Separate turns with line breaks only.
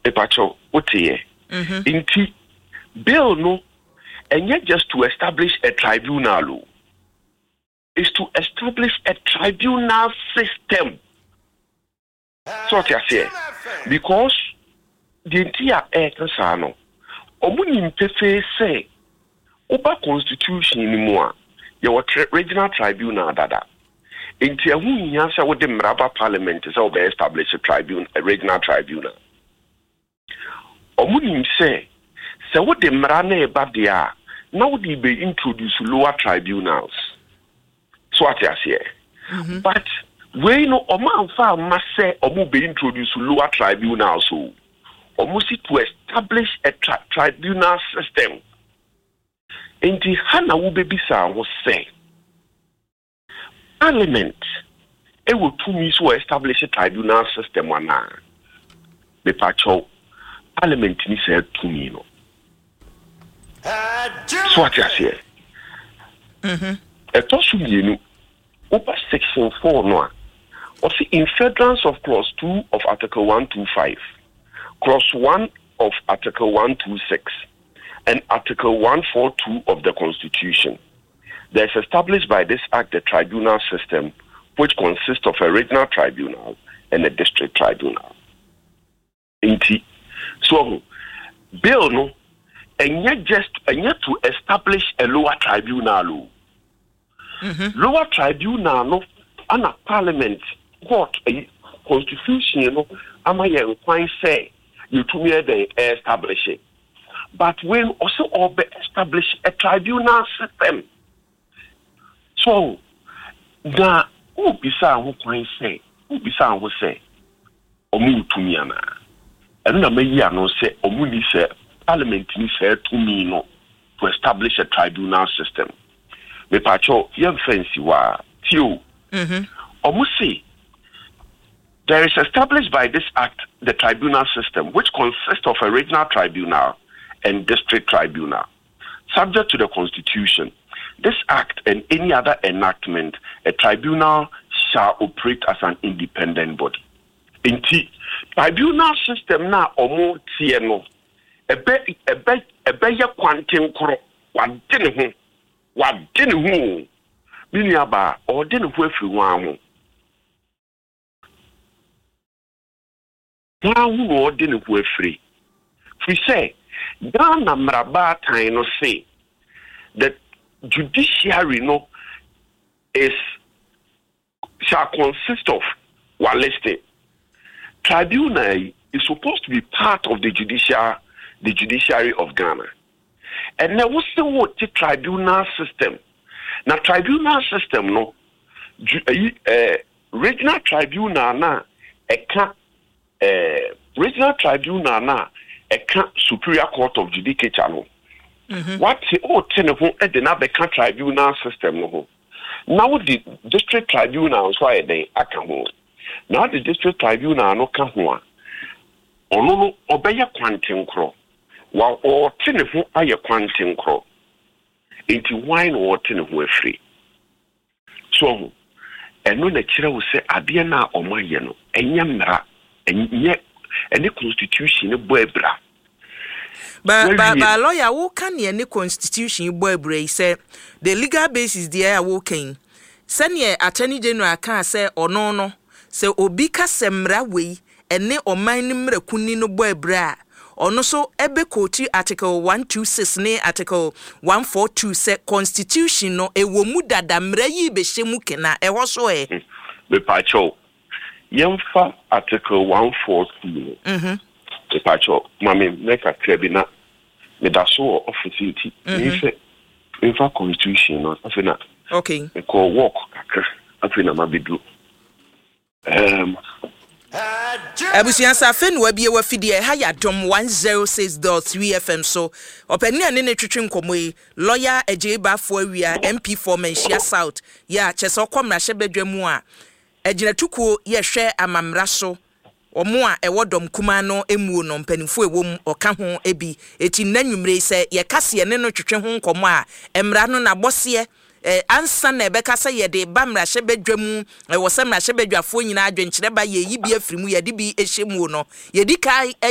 Epacho, otiye. Inti bill no, and yet just to establish a tribunal is to establish a tribunal system. So what I say, because the entire Ekasano, Omunim Pefe say, Oba Constitution anymore, your regional tribunal dada. Inti ahu yansa with the Mraba Parliament is over establish a regional tribunal. Omunim say what the Mrane Badia now they be introduce lower tribunals. So what I say. But we know Oman fa must say Omu be introduce lower tribunals so almost to establish a tribunal system. Inti Hana Ubebisa was say Parliament it will to me so establish a tribunal system one now. The pacho Parliament ni said to me no. So what I say. A tosu over section 4 no. Or see in furtherance of clause 2 of article 125, clause 1 of article 126, and article 142 of the Constitution. There is established by this act the tribunal system, which consists of a regional tribunal and a district tribunal. Inti. So, bill no, and yet to establish a lower tribunal. Lower tribunal no, and a parliament, court, a constitution no, amaye quite say you to me they establish it. But when also establish a tribunal system. So, na who bisa who quite say, omu to me ana. And na me ya no say omu ni say parliament ni say to me no to establish a tribunal system. Me pacho yem fancy wa tio. Omu say there is established by this act the tribunal system, which consists of a regional tribunal and district tribunal, subject to the Constitution. This act and any other enactment, a tribunal shall operate as an independent body. Inti tribunal system na omo tie no ebe ya kwanten kro wadene ho bini aba odene ho afiri wan ho na hu odene ho afiri we say Ghana Mraba time no say that judiciary no shall consist of one listed. Tribunal is supposed to be part of the judiciary of Ghana. And there was the what the tribunal system. Now tribunal system no regional tribunal na regional tribunal na Superior Court of Judicature no. What the na beka tribunal system no. Now the district tribunals why they akaho. Now the district tribunal no ka ho a. Ono no obeye kwanten kro. Wa o tene ho aye kwanten kro. Enti wine o tene ho afri. So eno na kire wo se ade na omaye no enye mra enye ene constitution ne bo ebra. Ba lawyer who can any constitution boy bray say the legal basis there working. Send ye attorney general can say or no say obika semra we ene o mine mrekuni no boy bra or no so ebe koti article 126 ne article 142 say constitution no e wo mu dada mra yi be shemu kena e ho so e be pacho yemfa article 142 Pacho, Mammy, make a trebina, with a so officiality. In fact, constitution, not a okay. They call walk, I think I'm a bit blue.
Abusiansa fen we bie wa fidie ha ya dom 106.3 FM so opani ane ne twetwe nkomoyi lawyer Ejebafo awia MP for Manhyia South ya chese okomra hye badwamu a agina tukuo ye hwe amamra so omo a ewodom kuma no emuo no mpanimfo ewom oka ho ebi eti nanwumre se ye kase ne no twetwe ho nkomo a emra no na bose ansa na ebeka se ye de bamra hye badwamu wo se mra hye badwafo nyina adwenkyere ba ye yi bi afrimu ye de bi ehyemu no ye di kai